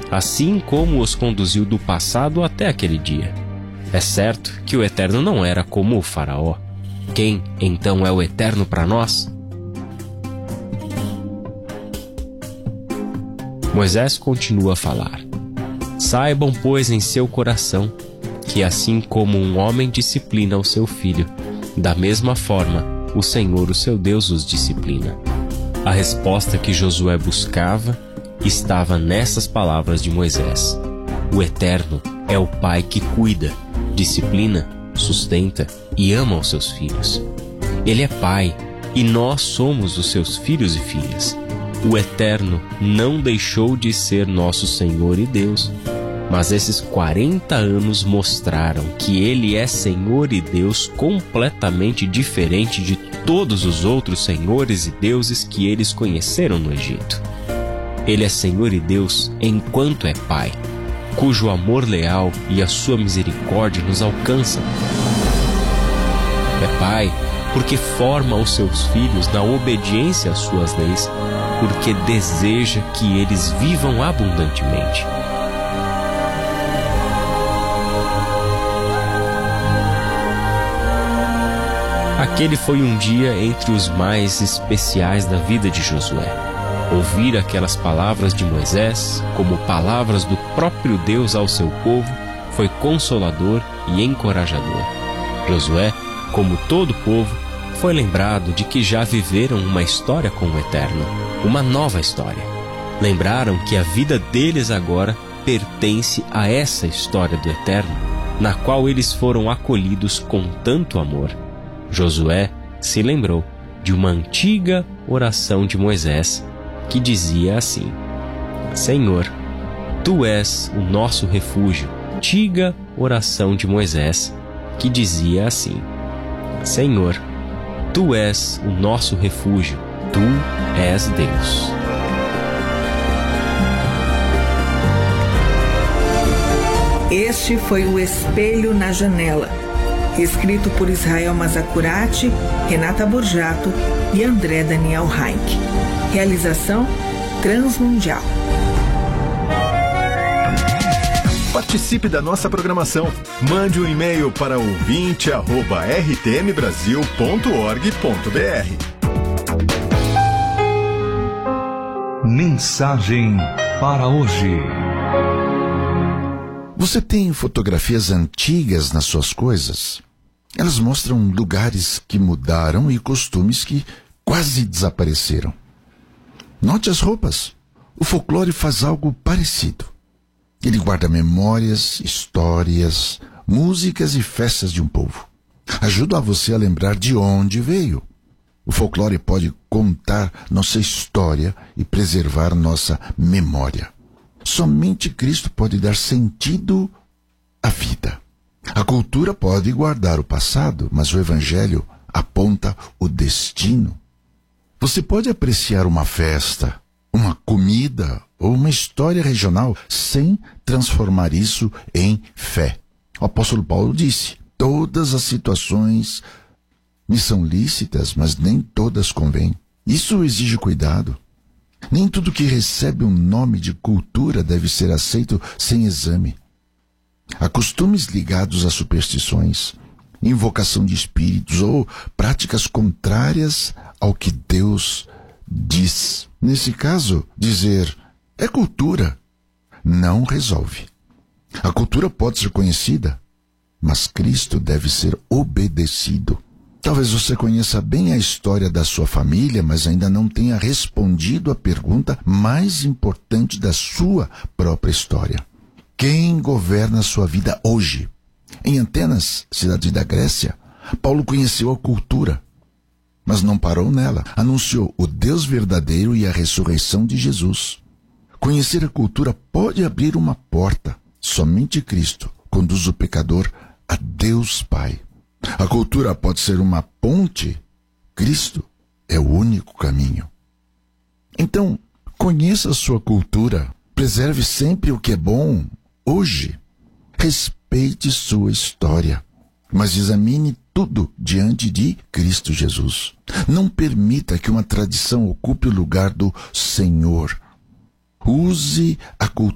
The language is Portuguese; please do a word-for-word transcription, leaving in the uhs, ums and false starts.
assim como os conduziu do passado até aquele dia. É certo que o Eterno não era como o Faraó. Quem, então, é o Eterno para nós? Moisés continua a falar: saibam, pois, em seu coração, que assim como um homem disciplina o seu filho, da mesma forma o Senhor, o seu Deus, os disciplina. A resposta que Josué buscava estava nessas palavras de Moisés. O Eterno é o Pai que cuida, disciplina, sustenta e ama os seus filhos. Ele é Pai e nós somos os seus filhos e filhas. O Eterno não deixou de ser nosso Senhor e Deus, mas esses quarenta anos mostraram que Ele é Senhor e Deus completamente diferente de todos os outros senhores e deuses que eles conheceram no Egito. Ele é Senhor e Deus enquanto é Pai, cujo amor leal e a sua misericórdia nos alcançam. É Pai porque forma os seus filhos na obediência às suas leis, porque deseja que eles vivam abundantemente. Aquele foi um dia entre os mais especiais da vida de Josué. Ouvir aquelas palavras de Moisés, como palavras do próprio Deus ao seu povo, foi consolador e encorajador. Josué, como todo o povo, foi lembrado de que já viveram uma história com o Eterno, uma nova história. Lembraram que a vida deles agora pertence a essa história do Eterno, na qual eles foram acolhidos com tanto amor. Josué se lembrou de uma antiga oração de Moisés que dizia assim: Senhor, Tu és o nosso refúgio. Antiga oração de Moisés que dizia assim: Senhor, Tu és o nosso refúgio, Tu és Deus. Este foi o Espelho na Janela, escrito por Israel Mazacurati, Renata Borjato e André Daniel Heinck. Realização Transmundial. Participe da nossa programação. Mande um e-mail para ouvinte arroba r t m brasil ponto org ponto b r. Mensagem para hoje. Você tem fotografias antigas nas suas coisas? Elas mostram lugares que mudaram e costumes que quase desapareceram. Note as roupas. O folclore faz algo parecido. Ele guarda memórias, histórias, músicas e festas de um povo. Ajuda a você a lembrar de onde veio. O folclore pode contar nossa história e preservar nossa memória. Somente Cristo pode dar sentido à vida. A cultura pode guardar o passado, mas o Evangelho aponta o destino. Você pode apreciar uma festa, uma comida ou uma história regional sem transformar isso em fé. O apóstolo Paulo disse: todas as situações me são lícitas, mas nem todas convêm. Isso exige cuidado. Nem tudo que recebe um nome de cultura deve ser aceito sem exame. Há costumes ligados a superstições, invocação de espíritos ou práticas contrárias ao que Deus diz. Nesse caso, dizer é cultura não resolve. A cultura pode ser conhecida, mas Cristo deve ser obedecido. Talvez você conheça bem a história da sua família, mas ainda não tenha respondido a pergunta mais importante da sua própria história. Quem governa a sua vida hoje? Em Atenas, cidade da Grécia, Paulo conheceu a cultura, mas não parou nela. Anunciou o Deus verdadeiro e a ressurreição de Jesus. Conhecer a cultura pode abrir uma porta. Somente Cristo conduz o pecador a Deus Pai. A cultura pode ser uma ponte. Cristo é o único caminho. Então, conheça a sua cultura. Preserve sempre o que é bom hoje. Respeite sua história, mas examine tudo diante de Cristo Jesus. Não permita que uma tradição ocupe o lugar do Senhor. Use a cultura